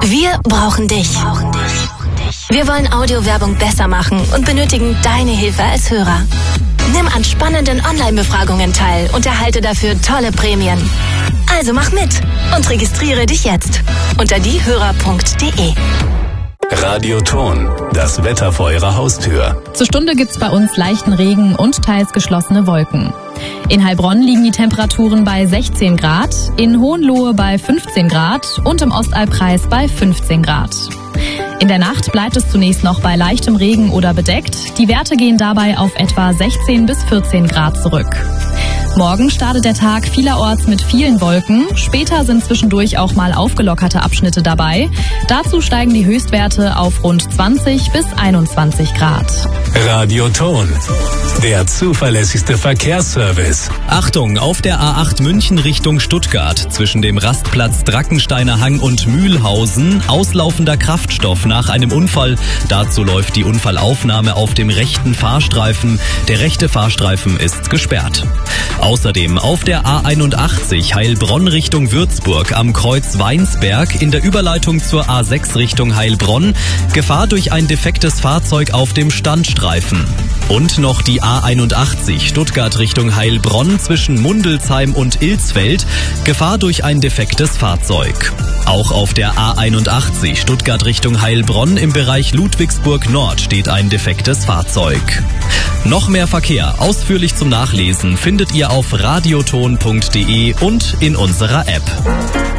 Wir brauchen dich. Wir wollen Audiowerbung besser machen und benötigen deine Hilfe als Hörer. Nimm an spannenden Online-Befragungen teil und erhalte dafür tolle Prämien. Also mach mit und registriere dich jetzt unter diehörer.de. Radioton, das Wetter vor Ihrer Haustür. Zur Stunde gibt's bei uns leichten Regen und teils geschlossene Wolken. In Heilbronn liegen die Temperaturen bei 16 Grad, in Hohenlohe bei 15 Grad und im Ostalbkreis bei 15 Grad. In der Nacht bleibt es zunächst noch bei leichtem Regen oder bedeckt. Die Werte gehen dabei auf etwa 16 bis 14 Grad zurück. Morgen startet der Tag vielerorts mit vielen Wolken. Später sind zwischendurch auch mal aufgelockerte Abschnitte dabei. Dazu steigen die Höchstwerte auf rund 20 bis 21 Grad. Radioton, der zuverlässigste Verkehrsservice. Achtung, auf der A8 München Richtung Stuttgart zwischen dem Rastplatz Drackensteiner Hang und Mühlhausen auslaufender Kraftstoff nach einem Unfall. Dazu läuft die Unfallaufnahme auf dem rechten Fahrstreifen. Der rechte Fahrstreifen ist gesperrt. Außerdem auf der A81 Heilbronn Richtung Würzburg am Kreuz Weinsberg in der Überleitung zur A6 Richtung Heilbronn Gefahr durch ein defektes Fahrzeug auf dem Standstreifen. Und noch die A81 Stuttgart Richtung Heilbronn zwischen Mundelsheim und Ilsfeld Gefahr durch ein defektes Fahrzeug. Auch auf der A81 Stuttgart Richtung Heilbronn im Bereich Ludwigsburg Nord steht ein defektes Fahrzeug. Noch mehr Verkehr ausführlich zum Nachlesen findet ihr auf radioton.de und in unserer App.